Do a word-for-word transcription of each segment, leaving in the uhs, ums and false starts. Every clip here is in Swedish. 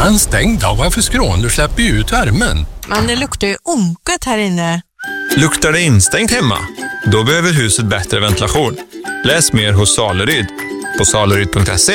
En stängd dag, varför skrån? Du släpper ju ut värmen. Men det luktar ju onket här inne. Luktar det instängt hemma? Då behöver huset bättre ventilation. Läs mer hos Saleryd på saleryd punkt se.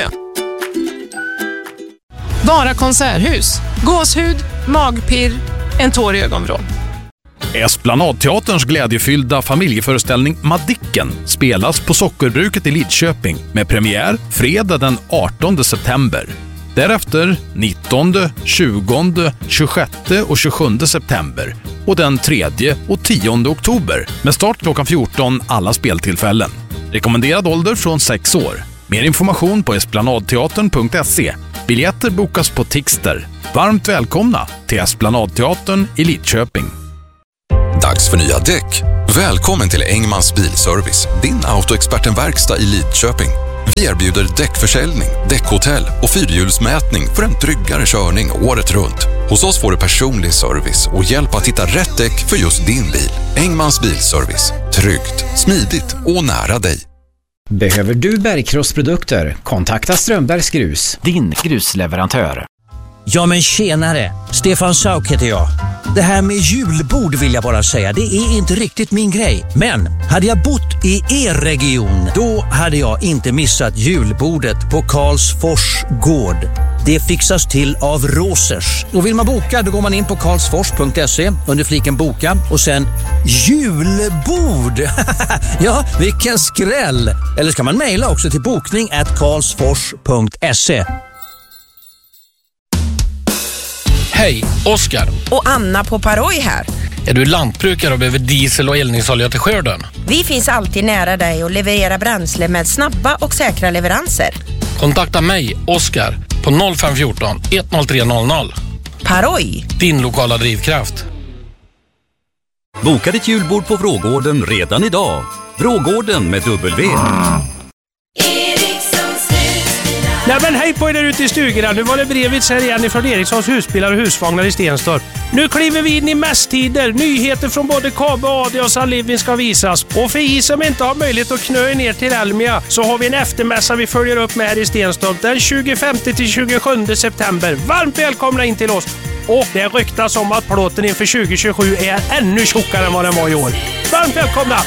Vara konserthus. Gåshud, magpirr, en tår i ögonvrån. Esplanadteaterns glädjefyllda familjeföreställning Madicken spelas på Sockerbruket i Lidköping med premiär fredag den artonde september. Därefter nittonde, tjugonde, tjugosjätte och tjugosjunde september och den tredje och tionde oktober med start klockan fjorton alla speltillfällen. Rekommenderad ålder från sex år. Mer information på esplanadteatern punkt se. Biljetter bokas på Tixter. Varmt välkomna till Esplanadteatern i Lidköping. Dags för nya däck. Välkommen till Engmans Bilservice, din autoexpertenverkstad i Lidköping. Vi erbjuder däckförsäljning, däckhotell och fyrhjulsmätning för en tryggare körning året runt. Hos oss får du personlig service och hjälp att hitta rätt däck för just din bil. Engmans Bilservice. Tryggt, smidigt och nära dig. Behöver du bergkrossprodukter? Kontakta Strömbergs Grus, din grusleverantör. Ja men tjenare, Stefan Sauk heter jag. Det här med julbord vill jag bara säga, det är inte riktigt min grej. Men hade jag bott i er region, då hade jag inte missat julbordet på Karlsfors gård. Det fixas till av Rosers. Och vill man boka, då går man in på karlsfors punkt se under fliken boka och sen julbord. Ja, vilken skräll. Eller ska man mejla också till bokning at karlsfors punkt se. Hej, Oskar. Och Anna på Paroj här. Är du lantbrukare och behöver diesel och eldningsolja till skörden? Vi finns alltid nära dig och levererar bränsle med snabba och säkra leveranser. Kontakta mig, Oskar, på noll fem ett fyra ett noll tre noll noll. Paroj. Din lokala drivkraft. Boka ditt julbord på Vrågården redan idag. Vrågården med W. Nej men hej på er där ute i stugorna. Nu var det brevet här igen ifrån Erikssons husbilar och husvagnar i Stenstorp. Nu kliver vi in i mässtider. Nyheter från både K B, A D och Sun Living ska visas. Och för er som inte har möjlighet att knö ner till Elmia så har vi en eftermässa vi följer upp med här i Stenstorp den tjugofemte till tjugosjunde september. Varmt välkomna in till oss. Och det ryktas om att plåten inför tjugo tjugosju är ännu tjockare än vad den var i år. Varmt välkomna!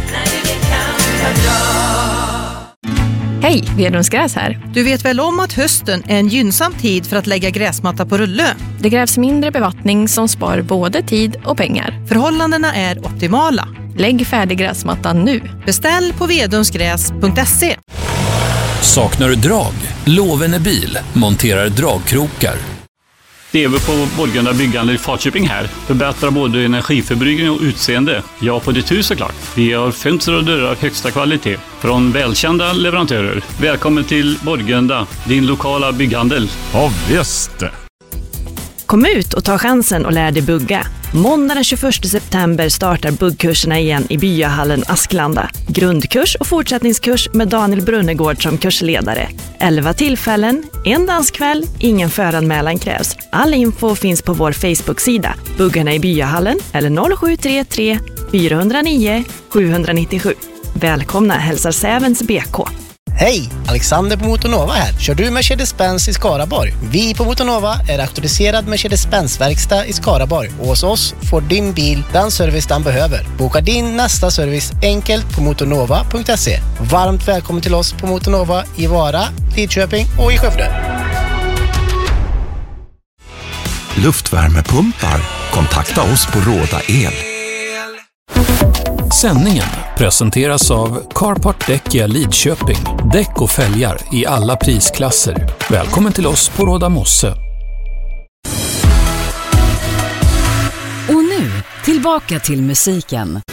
Hej, Vedrums Gräs här. Du vet väl om att hösten är en gynnsam tid för att lägga gräsmatta på rulle? Det krävs mindre bevattning som spar både tid och pengar. Förhållandena är optimala. Lägg färdig gräsmattan nu. Beställ på vedrumsgräs punkt se. Saknar du drag? Lovene bil monterar dragkrokar. Det är vi på Borgunda byggande i Falköping här. Förbättrar både energiförbrukning och utseende. Ja, på ditt hus såklart. Vi har fönster och dörrar av högsta kvalitet. Från välkända leverantörer. Välkommen till Borgunda, din lokala bygghandel. Ja, visst. Kom ut och ta chansen och lär dig bugga. Måndag den tjugoförsta september startar buggkurserna igen i Byahallen Asklanda. Grundkurs och fortsättningskurs med Daniel Brunnegård som kursledare. elva tillfällen, en danskväll, ingen föranmälan krävs. All info finns på vår Facebook-sida. Buggarna i Byahallen eller noll sju tre tre fyra noll nio sju nio sju. Välkomna hälsar Sävens B K. Hej, Alexander på Motornova här. Kör du Mercedes-Benz i Skaraborg? Vi på Motornova är auktoriserad Mercedes-Benz-verkstad i Skaraborg. Och hos oss får din bil den service den behöver. Boka din nästa service enkelt på motornova punkt se. Varmt välkommen till oss på Motornova i Vara, Lidköping och i Skövde. Luftvärmepumpar. Kontakta oss på Råda El. Sändningen presenteras av Carport Däck i Lidköping. Däck och fälgar i alla prisklasser. Välkommen till oss på Råda Mosse. Och nu, tillbaka till musiken.